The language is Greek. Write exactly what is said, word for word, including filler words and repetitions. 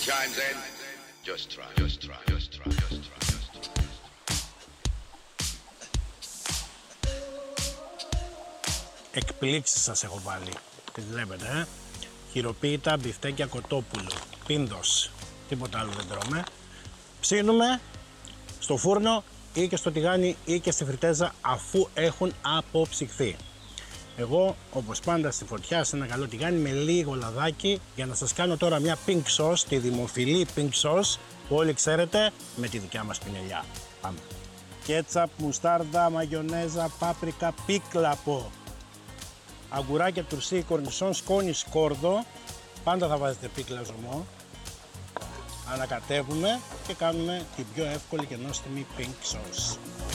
chimes in, just try, just try, just try, just try, just try. Εκπλήξεις σας έχω βάλει, τις βλέπετε, ε? Χειροποίητα μπιφτέκια κοτόπουλου, πίντος, τίποτα άλλο δεν τρώμε. Ψήνουμε στο φούρνο ή και στο τηγάνι ή και στη φριτέζα αφού έχουν αποψυχθεί. Εγώ όπως πάντα στη φωτιά σε ένα καλό τηγάνι με λίγο λαδάκι για να σας κάνω τώρα μια pink sauce, τη δημοφιλή pink sauce που όλοι ξέρετε με τη δικιά μας πινελιά. Πάμε. Κέτσαπ, μουστάρδα, μαγιονέζα, πάπρικα, πίκλαπο, αγκουράκια, τουρσί, κορνισόν, σκόνη, σκόρδο. Πάντα θα βάζετε πίκλα ζωμό. Ανακατεύουμε και κάνουμε την πιο εύκολη και νόστιμη pink sauce.